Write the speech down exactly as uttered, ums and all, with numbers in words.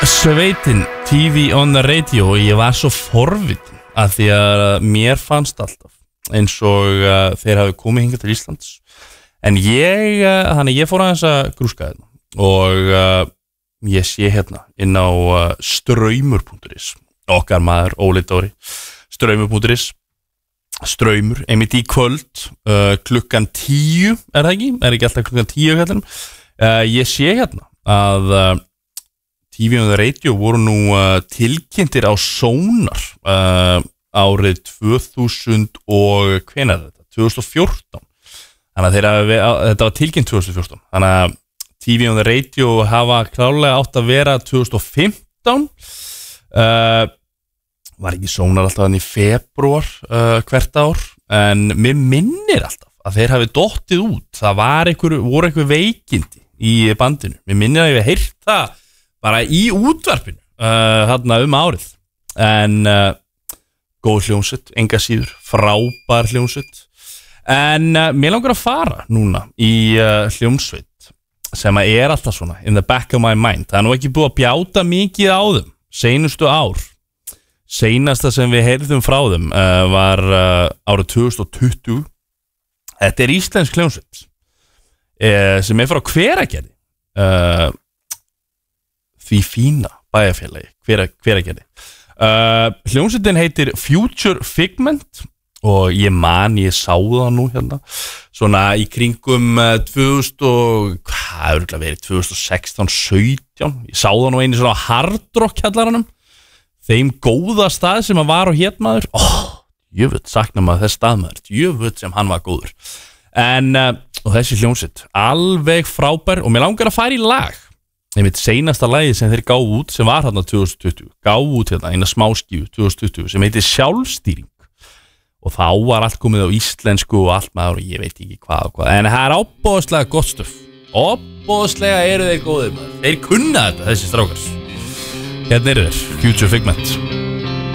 Sveitin, T V on the radio, og ég var svo forvitin að því að mér fannst alltaf eins og uh, þeir hafi komið hingað til Íslands, en ég uh, þannig ég fór aðeins að grúska þetta og uh, ég sé hérna inn á uh, straumur punktur is, okkar maður Óli Dóri, straumur punktur is, straumur, einmitt í kvöld uh, klukkan tíu, er það ekki? Er ekki alltaf klukkan tíu kallinum? Uh, ég sé hérna að uh, T V on the radio voru nú uh, tilkynntir á Sónar uh, árið tvö þúsund og hvenær er þetta? tvö þúsund og fjórtán. Þannig að þeirra, þetta var tilkynnt tvö þúsund og fjórtán. Þannig að T V on the radio hafa klárlega átt að vera tvö þúsund og fimmtán. Uh, var ekki Sónar alltaf þannig í febrúar uh, hvert ár, en mér minnir alltaf að þeir hafi dottið út. Það var einhver, voru einhver veikindi í bandinu. Mér minnir að ég hef heyrt það bara í útvarpinu uh, þarna um árið, en uh, góð hljómsveit, enga síður, frábær hljómsveit, en uh, mér langar að fara núna í uh, hljómsveit sem að er alltaf svona in the back of my mind. Það er nú ekki búið að bjáta mikið á þeim seinustu ár. Seinasta sem við heyrðum frá þeim uh, var uh, árið tvö þúsund og tuttugu. Þetta er íslensk hljómsveit uh, sem er frá Hveragerði, uh, því fína bæjarfélagi Hveragerði. uh, Hljómsveitin heitir Future Figment og ég man, ég sá það nú hérna svona í kringum uh, tvö þúsund og hvað er það verið, tvö þúsund og sextán sautján. Ég sá það nú einu svona hard rock kjallaranum, þeim góða stað sem að var á hétmaður. oh, jöfull sakna maður þess staðmaður, jöfull sem hann var góður. En uh, og þessi hljómsveit alveg frábær, og mér langar að fara í lag. Einmitt seinasta lagi sem þeir gáðu út, sem var hérna tvö þúsund og tuttugu, gáðu út hérna eina smáskífu tvö þúsund og tuttugu sem heitir Sjálfstýring, og þá var allt komið á íslensku og allt maður og ég veit ekki hvað og hvað, en það er ábóðslega gott stöf, ábóðslega eru þeir góðir maður, þeir kunna þetta, þessi strákar. Hérna eru þeir, Future Figment.